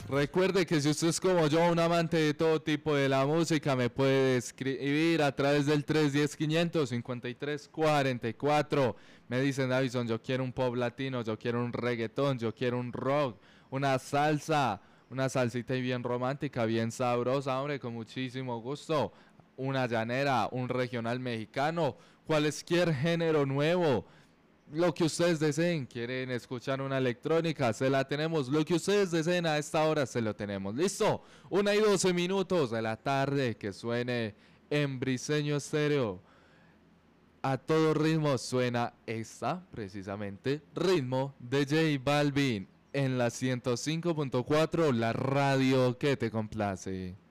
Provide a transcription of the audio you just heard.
Recuerde que si usted es como yo, un amante de todo tipo de la música, me puede escribir a través del 310-553-44. Me dicen, Davison, yo quiero un pop latino, yo quiero un reggaetón, yo quiero un rock, una salsa, una salsita y bien romántica, bien sabrosa, hombre, con muchísimo gusto. Una llanera, un regional mexicano, cualquier género nuevo. Lo que ustedes deseen, quieren escuchar una electrónica, se la tenemos. Lo que ustedes deseen a esta hora, se lo tenemos. Listo, 1:12 de la tarde, que suene en Briseño Estéreo. A todo ritmo suena esta, precisamente, ritmo de J Balvin en la 105.4, la radio que te complace.